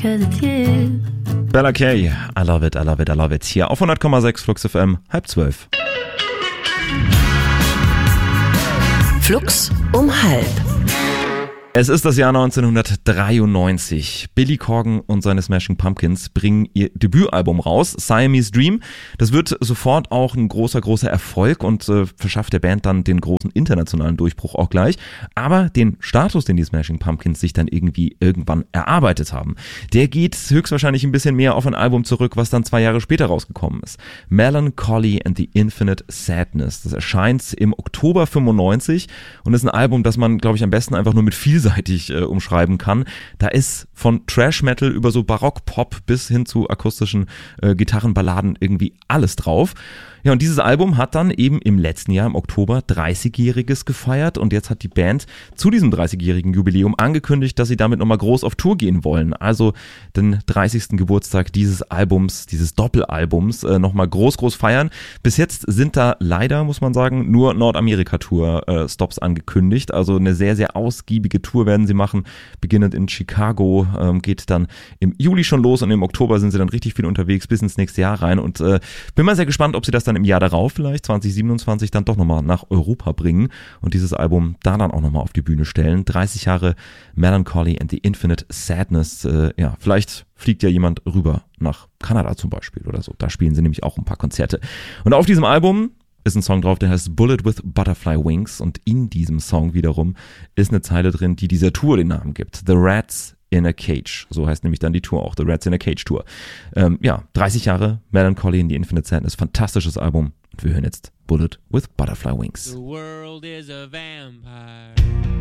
'cause it's you. Bella Kay, I love it, I love it, I love it. Hier auf 100,6 Flux FM, 11:30. Flux um 11. Es ist das Jahr 1993. Billy Corgan und seine Smashing Pumpkins bringen ihr Debütalbum raus, Siamese Dream. Das wird sofort auch ein großer Erfolg und verschafft der Band dann den großen internationalen Durchbruch auch gleich. Aber den Status, den die Smashing Pumpkins sich dann irgendwie irgendwann erarbeitet haben, der geht höchstwahrscheinlich ein bisschen mehr auf ein Album zurück, was dann 2 Jahre später rausgekommen ist. Melancholy and the Infinite Sadness. Das erscheint im Oktober 95 und ist ein Album, das man, glaube ich, am besten einfach nur mit vielseitig umschreiben kann. Da ist von Trash-Metal über so Barock-Pop bis hin zu akustischen Gitarrenballaden irgendwie alles drauf. Ja, und dieses Album hat dann eben im letzten Jahr, im Oktober, 30-Jähriges gefeiert und jetzt hat die Band zu diesem 30-jährigen Jubiläum angekündigt, dass sie damit nochmal groß auf Tour gehen wollen. Also den 30. Geburtstag dieses Albums, dieses Doppelalbums nochmal groß feiern. Bis jetzt sind da leider, muss man sagen, nur Nordamerika-Tour-Stops angekündigt. Also eine sehr ausgiebige Tour werden sie machen, beginnend in Chicago, geht dann im Juli schon los und im Oktober sind sie dann richtig viel unterwegs bis ins nächste Jahr rein und bin mal sehr gespannt, ob sie das dann im Jahr darauf vielleicht, 2027, dann doch nochmal nach Europa bringen und dieses Album da dann auch nochmal auf die Bühne stellen. 30 Jahre Melancholy and the Infinite Sadness. Ja, vielleicht fliegt ja jemand rüber nach Kanada zum Beispiel oder so. Da spielen sie nämlich auch ein paar Konzerte. Und auf diesem Album ist ein Song drauf, der heißt Bullet with Butterfly Wings und in diesem Song wiederum ist eine Zeile drin, die dieser Tour den Namen gibt. The Rats in a Cage. So heißt nämlich dann die Tour auch, The Rats in a Cage Tour. 30 Jahre Melancholy in the Infinite Sadness, fantastisches Album. Und wir hören jetzt Bullet with Butterfly Wings. The world is a vampire.